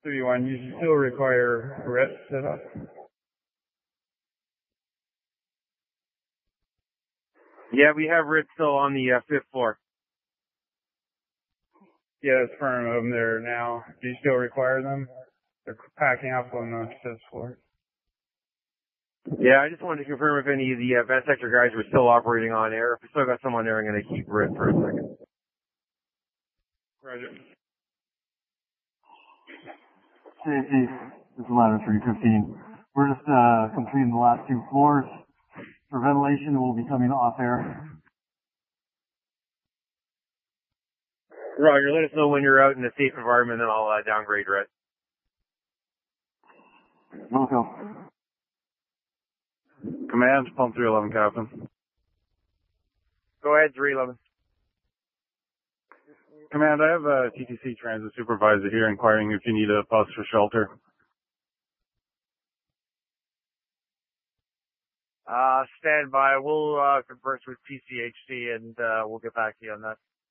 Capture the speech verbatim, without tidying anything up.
three one, you still require R I T setup? Yeah, we have R I T still on the uh, fifth floor. Yeah, it's firm of them there now. Do you still require them? They're packing up on the fifth floor. Yeah, I just wanted to confirm if any of the uh, vent sector guys were still operating on air. If we still got someone there, I'm going to keep R I T for a second. Roger. Hey, hey, this is ladder three fifteen. We're just uh, completing the last two floors. For ventilation, we'll be coming off air. Roger, let us know when you're out in a safe environment, and I'll uh, downgrade R I T. Wilco. Command, pump three eleven, Captain. Go ahead, three eleven. Command, I have a T T C transit supervisor here inquiring if you need a bus for shelter. Uh, stand by. We'll uh, converse with P C H C and uh, we'll get back to you on that.